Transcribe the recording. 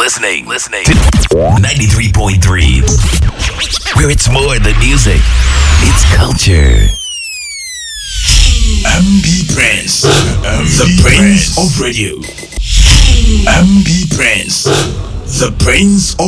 listening to 93.3, where it's more than music, it's culture. MB Prince, the Prince of Radio. MB Prince, the Prince of